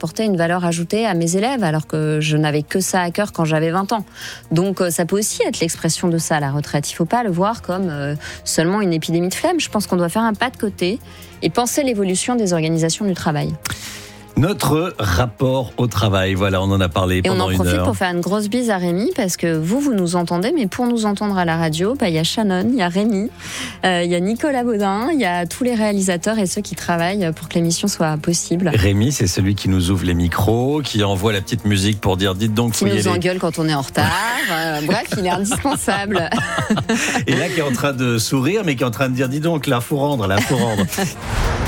apporter une valeur ajoutée à mes élèves, alors que je n'avais que ça à cœur quand j'avais 20 ans. Donc ça peut aussi être l'expression de ça, la retraite. Il ne faut pas le voir comme seulement une épidémie de flemme. Je pense qu'on doit faire un pas de côté et penser l'évolution des organisations du travail. Notre rapport au travail, voilà, on en a parlé pendant 1 heure. Et on en profite pour faire une grosse bise à Rémi, parce que vous nous entendez, mais pour nous entendre à la radio, il y a Shannon, il y a Rémi, il y a Nicolas Baudin, il y a tous les réalisateurs et ceux qui travaillent pour que l'émission soit possible. Rémi, c'est celui qui nous ouvre les micros, qui envoie la petite musique pour dire dites donc, qui nous engueule quand on est en retard. Bref, il est indispensable. Et là, qui est en train de sourire, mais qui est en train de dire dis donc, là, faut rendre.